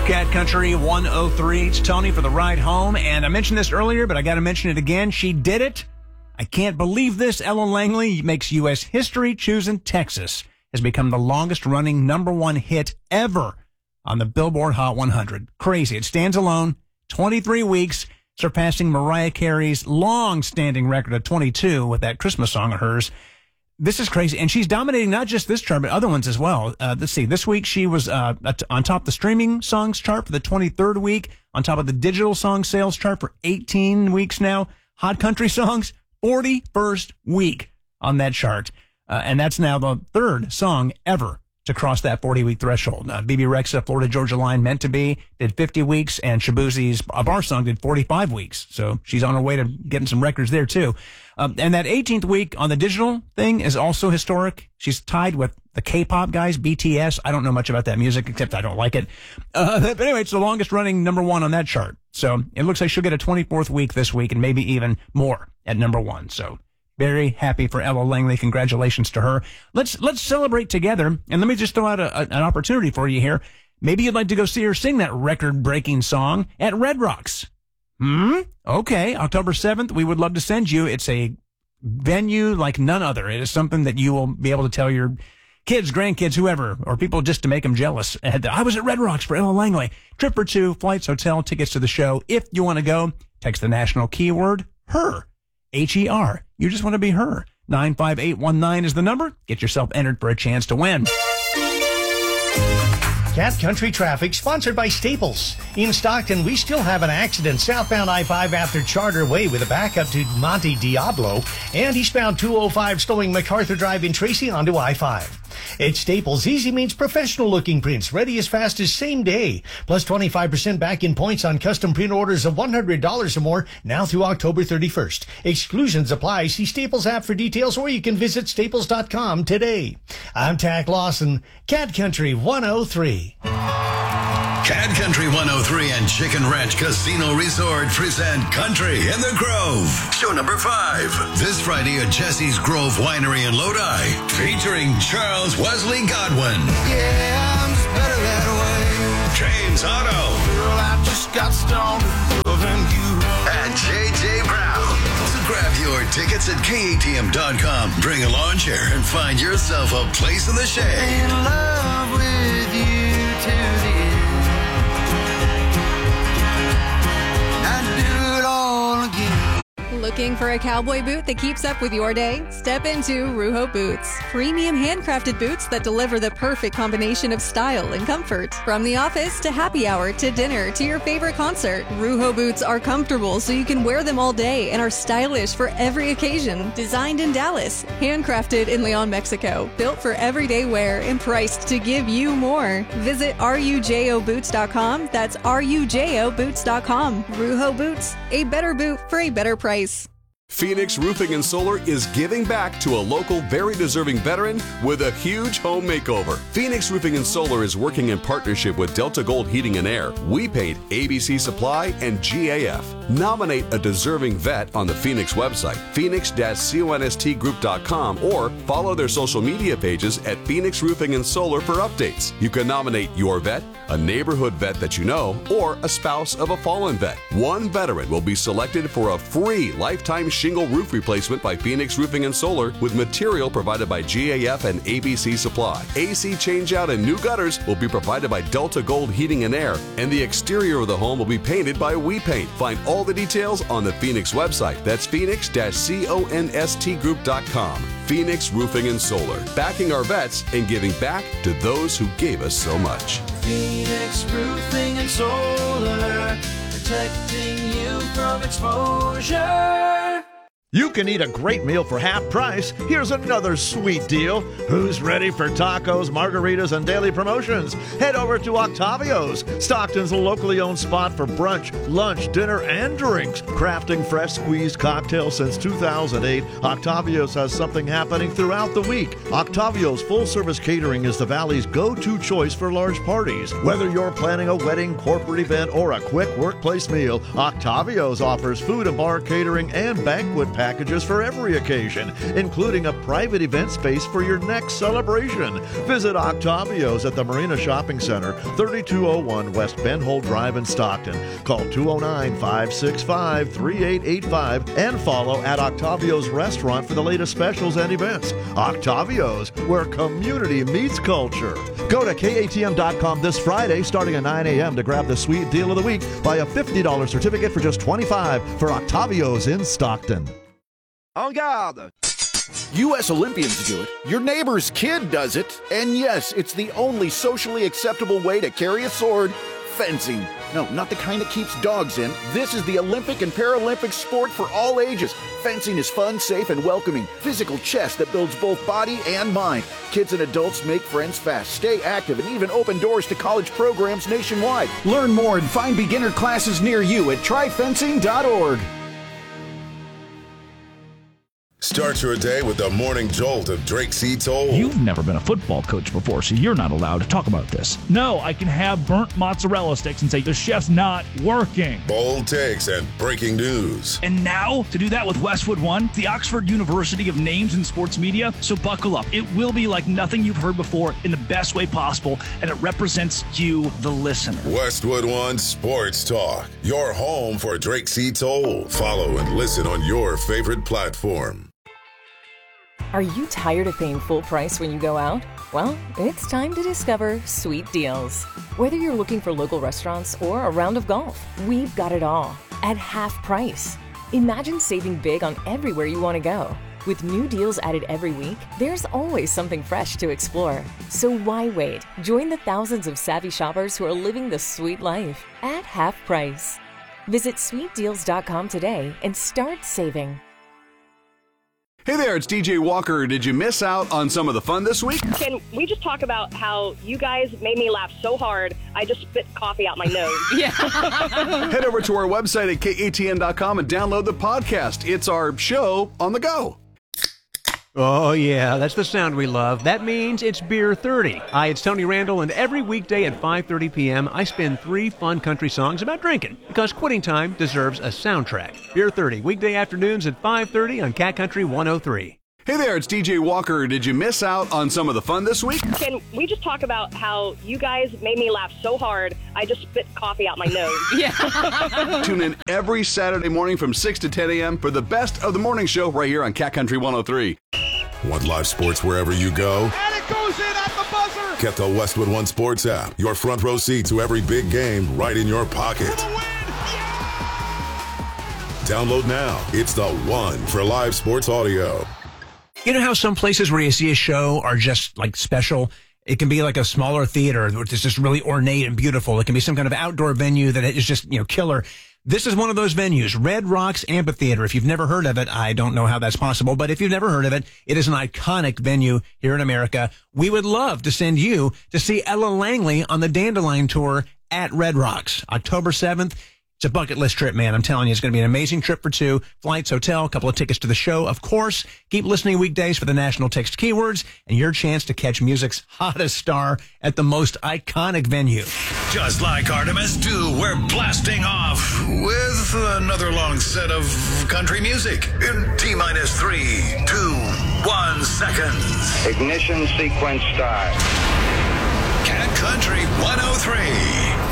Cat Country 103. It's Tony for the ride home. And I mentioned this earlier, but I got to mention it again. She did it. I can't believe this. Ella Langley makes U.S. history choosing Texas has become the longest running #1 hit ever on the Billboard Hot 100. Crazy. It stands alone 23 weeks, surpassing Mariah Carey's long-standing record of 22 with that Christmas song of hers. This is crazy. And she's dominating not just this chart, but other ones as well. Let's see. This week she was on top of the streaming songs chart for the 23rd week, on top of the digital song sales chart for 18 weeks now. Hot country songs, 41st week on that chart. And that's now the third song ever to cross that 40-week threshold. BB Rexha, Florida Georgia Line, Meant to Be, did 50 weeks, and Shabuzi's Bar Song did 45 weeks. So she's on her way to getting some records there, too. And that 18th week on the digital thing is also historic. She's tied with the K-pop guys, BTS. I don't know much about that music, except I don't like it. But anyway, it's the longest running #1 on that chart. So it looks like she'll get a 24th week this week and maybe even more at #1. So very happy for Ella Langley. Congratulations to her. Let's celebrate together. And let me just throw out an opportunity for you here. Maybe you'd like to go see her sing that record-breaking song at Red Rocks. Okay. October 7th, we would love to send you. It's a venue like none other. It is something that you will be able to tell your kids, grandkids, whoever, or people just to make them jealous. I was at Red Rocks for Ella Langley. Trip for two, flights, hotel, tickets to the show. If you want to go, text the national keyword, HER. HER. You just want to be her. 95819 is the number. Get yourself entered for a chance to win. Cat Country Traffic, sponsored by Staples. In Stockton, we still have an accident southbound I-5 after Charter Way with a backup to Monte Diablo, and eastbound 205 slowing MacArthur Drive in Tracy onto I-5. At Staples, easy means professional-looking prints, ready as fast as same day. Plus 25% back in points on custom print orders of $100 or more, now through October 31st. Exclusions apply. See Staples app for details, or you can visit staples.com today. I'm Tack Lawson, Cat Country 103. Cat Country 103 and Chicken Ranch Casino Resort present Country in the Grove. Show number 5. This Friday at Jesse's Grove Winery in Lodi, featuring Charles Wesley Godwin. Yeah, I'm just better that way. James Otto. Girl, I just got stoned loving you. And J.J. Brown. So grab your tickets at KATM.com. Bring a lawn chair and find yourself a place in the shade. In love with you to the end. Looking for a cowboy boot that keeps up with your day? Step into Ruho Boots. Premium handcrafted boots that deliver the perfect combination of style and comfort. From the office to happy hour to dinner to your favorite concert, Ruho Boots are comfortable so you can wear them all day and are stylish for every occasion. Designed in Dallas, handcrafted in Leon, Mexico. Built for everyday wear and priced to give you more. Visit rujoboots.com. That's rujoboots.com. Ruho Boots, a better boot for a better price. Phoenix Roofing and Solar is giving back to a local, very deserving veteran with a huge home makeover. Phoenix Roofing and Solar is working in partnership with Delta Gold Heating and Air, We Paint, ABC Supply, and GAF. Nominate a deserving vet on the Phoenix website, phoenix-constgroup.com, or follow their social media pages at Phoenix Roofing and Solar for updates. You can nominate your vet, a neighborhood vet that you know, or a spouse of a fallen vet. One veteran will be selected for a free lifetime shingle roof replacement by Phoenix Roofing and Solar with material provided by GAF and ABC Supply. AC changeout and new gutters will be provided by Delta Gold Heating and Air, and the exterior of the home will be painted by We Paint. Find all the details on the Phoenix website. That's phoenix-constgroup.com. Phoenix Roofing and Solar, backing our vets and giving back to those who gave us so much. Phoenix Roofing and Solar, protecting you from exposure. You can eat a great meal for half price. Here's another sweet deal. Who's ready for tacos, margaritas, and daily promotions? Head over to Octavio's, Stockton's locally owned spot for brunch, lunch, dinner, and drinks. Crafting fresh squeezed cocktails since 2008, Octavio's has something happening throughout the week. Octavio's full-service catering is the Valley's go-to choice for large parties. Whether you're planning a wedding, corporate event, or a quick workplace meal, Octavio's offers food and bar catering and banquet packages for every occasion, including a private event space for your next celebration. Visit Octavio's at the Marina Shopping Center, 3201 West Ben Hole Drive in Stockton. Call 209-565-3885 and follow at Octavio's Restaurant for the latest specials and events. Octavio's, where community meets culture. Go to KATM.com this Friday starting at 9 a.m. to grab the sweet deal of the week. Buy a $50 certificate for just $25 for Octavio's in Stockton. En garde! U.S. Olympians do it, your neighbor's kid does it, and yes, it's the only socially acceptable way to carry a sword. Fencing. No, not the kind that keeps dogs in. This is the Olympic and Paralympic sport for all ages. Fencing is fun, safe, and welcoming. Physical chess that builds both body and mind. Kids and adults make friends fast, stay active, and even open doors to college programs nationwide. Learn more and find beginner classes near you at tryfencing.org. Start your day with the morning jolt of Drake C. Toll. You've never been a football coach before, so you're not allowed to talk about this. No, I can have burnt mozzarella sticks and say the chef's not working. Bold takes and breaking news. And now, to do that with Westwood One, the Oxford University of Names in Sports Media, so buckle up. It will be like nothing you've heard before in the best way possible, and it represents you, the listener. Westwood One Sports Talk, your home for Drake C. Toll. Follow and listen on your favorite platform. Are you tired of paying full price when you go out? Well, it's time to discover Sweet Deals. Whether you're looking for local restaurants or a round of golf, we've got it all at half price. Imagine saving big on everywhere you want to go. With new deals added every week, there's always something fresh to explore. So why wait? Join the thousands of savvy shoppers who are living the sweet life at half price. Visit sweetdeals.com today and start saving. Hey there, it's DJ Walker. Did you miss out on some of the fun this week? Can we just talk about how you guys made me laugh so hard, I just spit coffee out my nose? Yeah. Head over to our website at katn.com and download the podcast. It's our show on the go. Oh, yeah, that's the sound we love. That means it's Beer 30. Hi, it's Tony Randall, and every weekday at 5:30 p.m., I spin 3 fun country songs about drinking, because quitting time deserves a soundtrack. Beer 30, weekday afternoons at 5:30 on Cat Country 103. Hey there, it's DJ Walker. Did you miss out on some of the fun this week? Can we just talk about how you guys made me laugh so hard, I just spit coffee out my nose? Yeah. Tune in every Saturday morning from 6 to 10 a.m. for the best of the morning show right here on Cat Country 103. Want live sports wherever you go? And it goes in at the buzzer! Get the Westwood One Sports app. Your front row seat to every big game right in your pocket. Download now. It's the one for live sports audio. You know how some places where you see a show are just like special? It can be like a smaller theater which is just really ornate and beautiful. It can be some kind of outdoor venue that is just, killer. This is one of those venues, Red Rocks Amphitheater. If you've never heard of it, I don't know how that's possible, but if you've never heard of it, it is an iconic venue here in America. We would love to send you to see Ella Langley on the Dandelion Tour at Red Rocks, October 7th. It's a bucket list trip, man. I'm telling you, it's going to be an amazing trip for 2. Flights, hotel, a couple of tickets to the show. Of course, keep listening weekdays for the national text keywords and your chance to catch music's hottest star at the most iconic venue. Just like Artemis 2, we're blasting off with another long set of country music in T-minus 3, 2, 1 seconds. Ignition sequence start. Cat Country 103.